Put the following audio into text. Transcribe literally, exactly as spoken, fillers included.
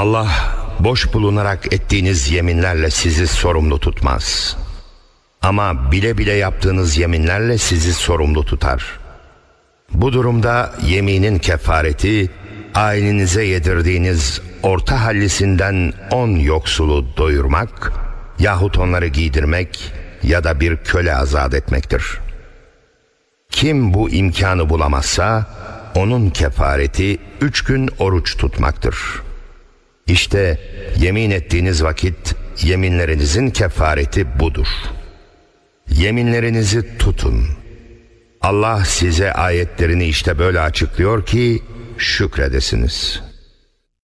Allah boş bulunarak ettiğiniz yeminlerle sizi sorumlu tutmaz. Ama bile bile yaptığınız yeminlerle sizi sorumlu tutar. Bu durumda yeminin kefareti, ailenize yedirdiğiniz orta hallisinden on yoksulu doyurmak yahut onları giydirmek ya da bir köle azat etmektir. Kim bu imkanı bulamazsa onun kefareti üç gün oruç tutmaktır. İşte yemin ettiğiniz vakit yeminlerinizin kefareti budur. Yeminlerinizi tutun. Allah size ayetlerini işte böyle açıklıyor ki şükredesiniz.